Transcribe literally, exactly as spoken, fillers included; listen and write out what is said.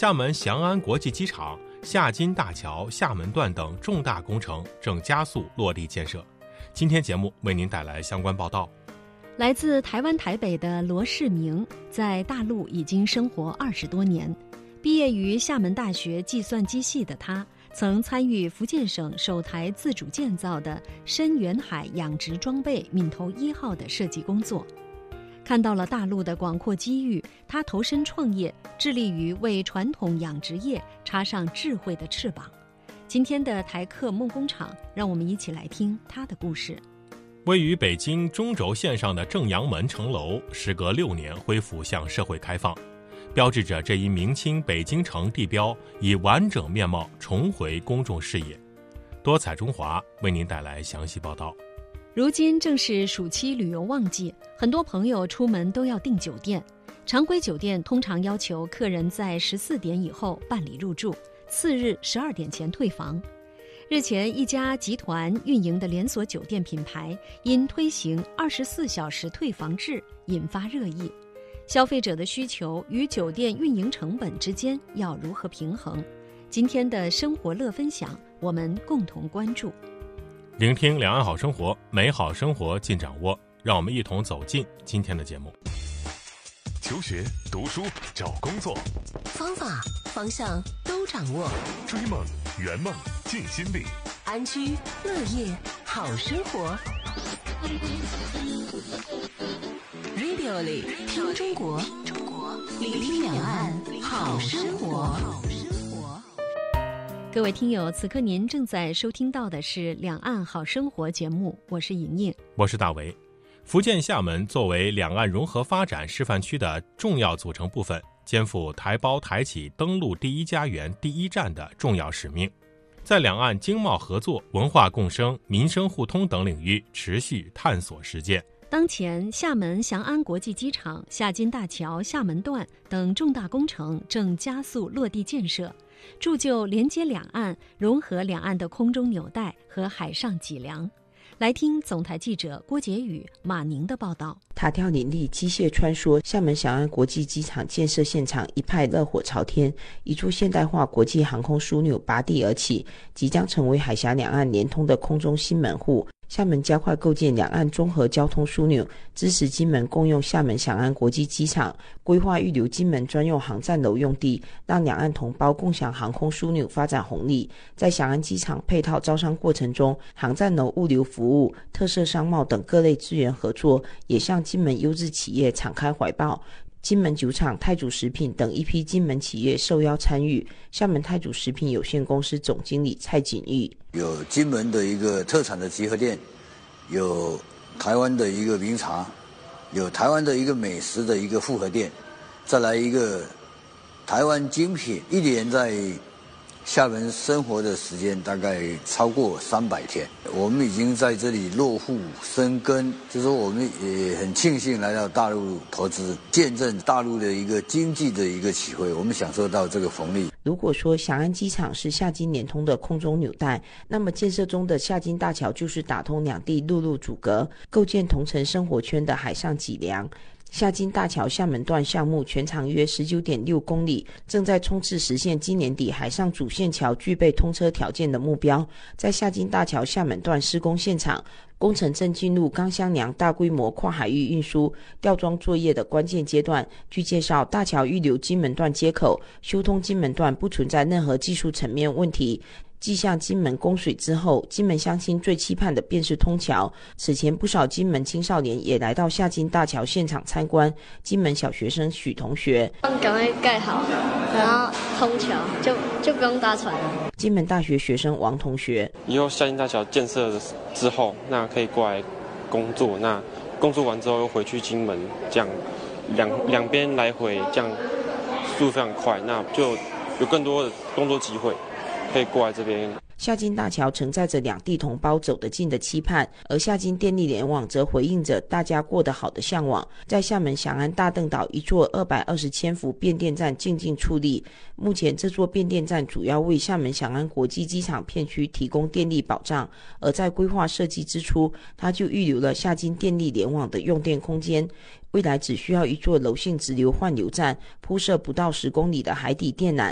厦门翔安国际机场、厦金大桥、厦门段等重大工程正加速落地建设。今天节目为您带来相关报道。 来自台湾台北的罗世明，在大陆已经生活二十多年。毕业于厦门大学计算机系的他，曾参与福建省首台自主建造的深远海养殖装备闽头一号的设计工作。看到了大陆的广阔机遇，他投身创业，致力于为传统养殖业插上智慧的翅膀。今天的台客梦工厂，让我们一起来听他的故事。 位于北京中轴线上的正阳门城楼，时隔六年恢复向社会开放，标志着这一明清北京城地标以完整面貌重回公众视野。多彩中华为您带来详细报道。 如今正是暑期旅游旺季，很多朋友出门都要订酒店。常规酒店通常要求客人在十四点以后办理入住，次日十二点前退房。日前，一家集团运营的连锁酒店品牌因推行二十四小时退房制引发热议。消费者的需求与酒店运营成本之间要如何平衡？今天的生活乐分享，我们共同关注。 聆听两岸好生活，美好生活尽掌握。让我们一同走进今天的节目。 求学、读书、找工作， 方法、方向都掌握。 追梦、圆梦、尽心力。 安居乐业好生活。Radio 里听中国，聆听两岸好生活。 各位听友，此刻您正在收听到的是两岸好生活节目，我是莹莹， 我是大为。福建厦门作为两岸融合发展示范区的重要组成部分，肩负台胞台企登陆第一家园第一站的重要使命，在两岸经贸合作、文化共生、民生互通等领域持续探索实践。 当前，厦门翔安国际机场、厦金大桥、厦门段等重大工程正加速落地建设，铸就连接两岸、融合两岸的空中纽带和海上脊梁。来听总台记者郭杰宇、马宁的报道。 塔吊林立，机械穿梭，厦门翔安国际机场建设现场一派热火朝天，一座现代化国际航空枢纽拔地而起，即将成为海峡两岸连通的空中新门户。厦门加快构建两岸综合交通枢纽，支持金门共用厦门翔安国际机场，规划预留金门专用航站楼用地，让两岸同胞共享航空枢纽发展红利。在翔安机场配套招商过程中，航站楼物流服务、特色商贸等各类资源合作，也向金门优质企业敞开怀抱。金门酒厂、太祖食品等一批金门企业受邀参与。厦门太祖食品有限公司总经理蔡锦玉： 有金门的一个特产的集合店，有台湾的一个名茶，有台湾的一个美食的一个复合店，再来一个台湾精品。一年在厦门生活的时间大概超过三百天，我们已经在这里落户生根，就是说我们也很庆幸来到大陆投资，见证大陆的一个经济的一个起飞，我们享受到这个红利。 如果说翔安机场是厦金连通的空中纽带，那么建设中的厦金大桥就是打通两地陆路阻隔，构建同城生活圈的海上脊梁。厦金大桥厦门段项目全长约 十九点六公里，正在冲刺实现今年底海上主线桥具备通车条件的目标。在厦金大桥厦门段施工现场，工程正进入钢箱梁大规模跨海域运输吊装作业的关键阶段。据介绍，大桥预留金门段接口，修通金门段不存在任何技术层面问题。继向金门供水之后，金门乡亲最期盼的便是通桥。此前不少金门青少年也来到厦金大桥现场参观。金门小学生许同学： 赶快盖好，然后通桥，就就不用搭船了。 金门大学学生王同学： 以后厦金大桥建设之后，那可以过来工作，那工作完之后又回去金门，这样两两边来回，这样速度非常快，那就有更多的工作机会。可以过来这边。 厦金大桥承载着两地同胞走得近的期盼，而厦金电力联网则回应着大家过得好的向往。在厦门翔安大嶝岛一座二百二十千伏变电站静静矗立，目前这座变电站主要为厦门翔安国际机场片区提供电力保障，而在规划设计之初，它就预留了厦金电力联网的用电空间。未来只需要一座柔性直流换流站，铺设不到十公里的海底电缆，